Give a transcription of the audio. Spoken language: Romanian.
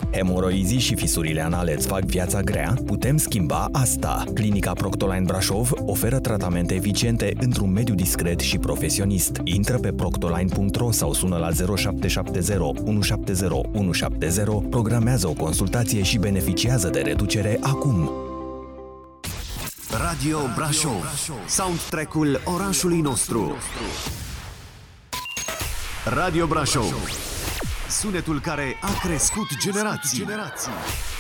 Hemoroizii și fisurile anale îți fac viața grea? Putem schimba asta. Clinica Proctoline Brașov oferă tratamente eficiente într-un mediu discret și profesionist. Intră pe proctoline.ro sau sună la 0770 170 170, programează o consultație și beneficiază de reducere acum. Radio Brașov, soundtrack-ul orașului nostru. Radio Brașov, sunetul care a crescut generații.